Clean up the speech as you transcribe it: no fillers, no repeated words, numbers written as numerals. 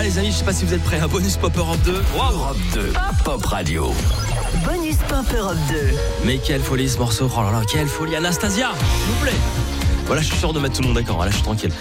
Voilà les amis, je sais pas si vous êtes prêts. Un bonus Pop Europe 2. Wow. Europe 2, Pop Radio. Bonus Pop Europe 2. Mais quelle folie ce morceau. Oh là là, quelle folie. Anastasia, s'il vous plaît. Voilà, je suis sûr de mettre tout le monde d'accord. Voilà, je suis tranquille.